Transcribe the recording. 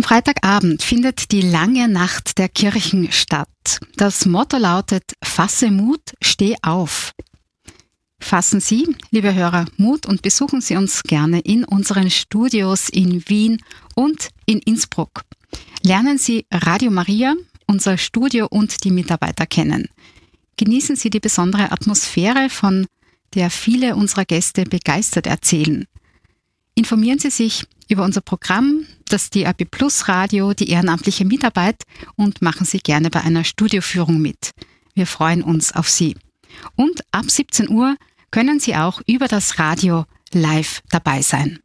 Am Freitagabend findet die lange Nacht der Kirchen statt. Das Motto lautet: Fasse Mut, steh auf. Fassen Sie, liebe Hörer, Mut und besuchen Sie uns gerne in unseren Studios in Wien und in Innsbruck. Lernen Sie Radio Maria, unser Studio und die Mitarbeiter kennen. Genießen Sie die besondere Atmosphäre, von der viele unserer Gäste begeistert erzählen. Informieren Sie sich über unser Programm, das DAB+ Radio, die ehrenamtliche Mitarbeit, und machen Sie gerne bei einer Studioführung mit. Wir freuen uns auf Sie. Und ab 17 Uhr können Sie auch über das Radio live dabei sein.